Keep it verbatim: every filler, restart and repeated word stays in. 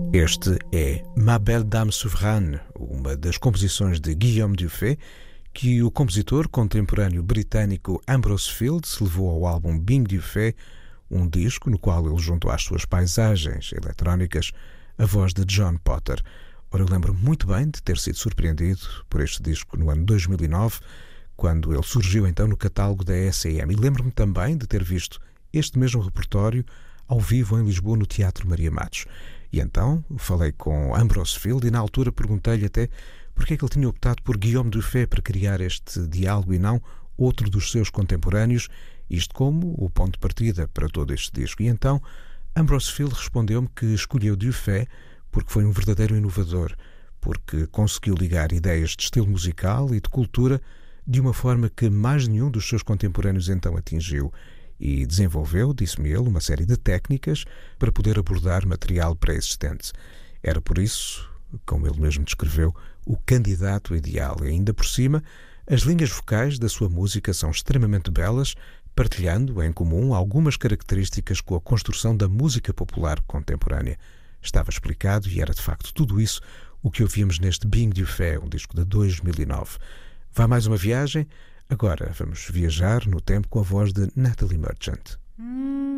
Este é Ma Belle Dame Souveraine, uma das composições de Guillaume Dufay, que o compositor contemporâneo britânico Ambrose Fields levou ao álbum Bing Dufay, um disco no qual ele juntou às suas paisagens eletrónicas a voz de John Potter. Ora, eu lembro muito bem de ter sido surpreendido por este disco no ano dois mil e nove, quando ele surgiu então no catálogo da S A M. E lembro-me também de ter visto este mesmo repertório ao vivo em Lisboa, no Teatro Maria Matos. E então falei com Ambrose Fields e na altura perguntei-lhe até porque é que ele tinha optado por Guillaume Dufay para criar este diálogo e não outro dos seus contemporâneos, isto como o ponto de partida para todo este disco. E então Ambrose Fields respondeu-me que escolheu Dufay porque foi um verdadeiro inovador, porque conseguiu ligar ideias de estilo musical e de cultura de uma forma que mais nenhum dos seus contemporâneos então atingiu, e desenvolveu, disse-me ele, uma série de técnicas para poder abordar material pré-existente. Era por isso, como ele mesmo descreveu, o candidato ideal. E ainda por cima, as linhas vocais da sua música são extremamente belas, partilhando em comum algumas características com a construção da música popular contemporânea. Estava explicado e era de facto tudo isso o que ouvíamos neste Bing Dufay, um disco de dois mil e nove. Vai mais uma viagem? Agora vamos viajar no tempo com a voz de Natalie Merchant.